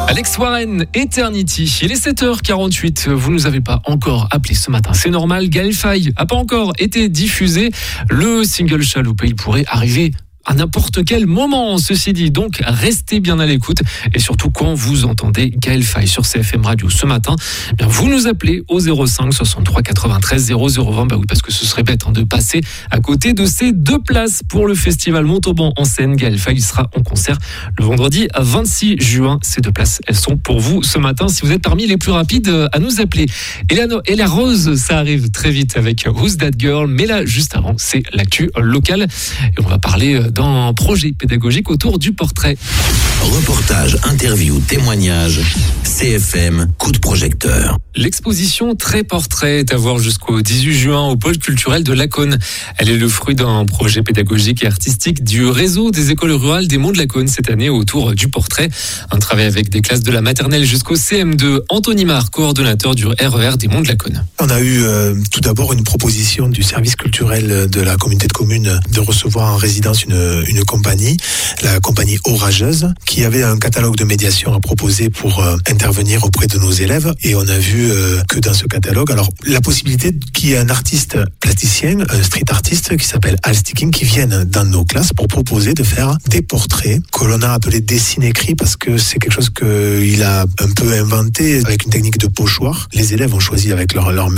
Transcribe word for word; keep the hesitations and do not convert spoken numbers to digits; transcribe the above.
Alex Warren, Eternity. Il est sept heures quarante-huit. Vous ne nous avez pas encore appelé ce matin. C'est normal. Gaël Faye n'a pas encore été diffusé. Le single Chaloupé, il pourrait arriver à n'importe quel moment, ceci dit. Donc, restez bien à l'écoute. Et surtout, quand vous entendez Gaël Faye sur C F M Radio ce matin, eh bien, vous nous appelez au zéro cinq soixante-trois quatre-vingt-treize zéro zéro vingt. Bah oui, parce que ce serait bête hein, de passer à côté de ces deux places pour le festival Montauban en scène. Gaël Faye sera en concert le vendredi vingt-six juin. Ces deux places, elles sont pour vous ce matin. Si vous êtes parmi les plus rapides à nous appeler. Et la, et la Rose, ça arrive très vite avec Who's That Girl. Mais là, juste avant, c'est l'actu locale. Et on va parler d'un projet pédagogique autour du portrait. Reportage, interview, témoignage, C F M, coup de projecteur. L'exposition Très Portrait est à voir jusqu'au dix-huit juin au pôle culturel de Laconne. Elle est le fruit d'un projet pédagogique et artistique du réseau des écoles rurales des Monts de Laconne cette année autour du portrait. Un travail avec des classes de la maternelle jusqu'au C M deux. Anthony Marc, coordonnateur du R E R des Monts de Laconne. On a eu euh, tout d'abord une proposition du service culturel de la communauté de communes de recevoir en résidence une, une compagnie, la compagnie Orageuse, qui avait un catalogue de médiation à proposer pour euh, intervenir auprès de nos élèves. Et on a vu euh, que dans ce catalogue, alors la possibilité qu'il y ait un artiste plasticien, un street artiste qui s'appelle Al Sticking, qui vienne dans nos classes pour proposer de faire des portraits que l'on a appelé dessin-écrit parce que c'est quelque chose qu'il a un peu inventé avec une technique de pochoir. Les élèves ont choisi avec leur, leur